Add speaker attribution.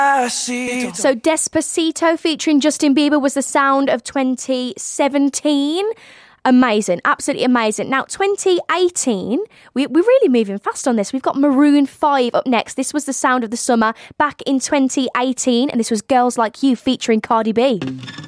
Speaker 1: So Despacito featuring Justin Bieber was the sound of 2017. Amazing, absolutely amazing. Now, 2018, we're really moving fast on this. We've got Maroon 5 up next. This was the sound of the summer back in 2018, and this was Girls Like You featuring Cardi B.